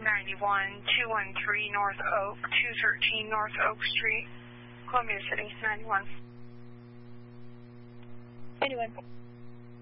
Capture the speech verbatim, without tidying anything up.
ninety-one, two one three North Oak, two thirteen North Oak Street, Columbia City, ninety-one. ninety-one.